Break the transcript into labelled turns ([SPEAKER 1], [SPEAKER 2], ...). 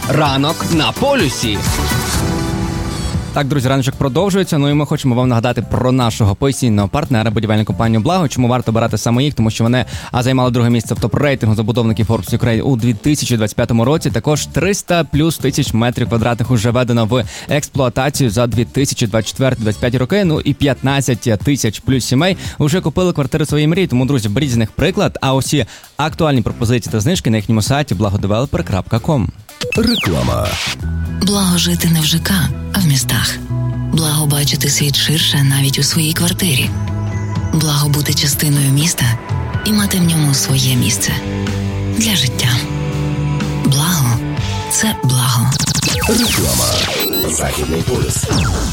[SPEAKER 1] Ранок на полюсі. Так, друзі, раночок продовжується. Ну і ми хочемо вам нагадати про нашого постійного партнера, будівельну компанію «Благо». Чому варто обирати саме їх? Тому що вони займали друге місце в топ-рейтингу забудовників Forbes України у 2025 році. Також 300 плюс тисяч метрів квадратних уже введено в експлуатацію за 2024-2025 роки. Ну і 15 тисяч плюс сімей вже купили квартири своєї мрії. Тому, друзі, беріть з них приклад. А усі актуальні пропозиції та знижки на їхньому сайті blagodeveloper.com.
[SPEAKER 2] Реклама.
[SPEAKER 3] Благо жити не в ЖК, а в містах. Благо бачити світ ширше навіть у своїй квартирі. Благо бути частиною міста і мати в ньому своє місце. Для життя. Благо – це благо.
[SPEAKER 2] Реклама. Західний полюс.